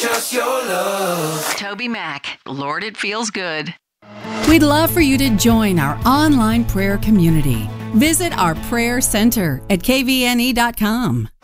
just your love. Toby Mac, Lord, it feels good. We'd love for you to join our online prayer community. Visit our prayer center at kvne.com.